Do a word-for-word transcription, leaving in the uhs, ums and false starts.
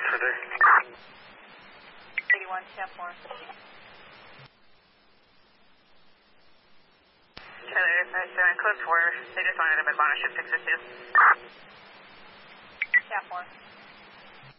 for day. eighty-one, ten four. Taylor, that's uh, code four. They just wanted him at Bonner Ship six oh two. ten four.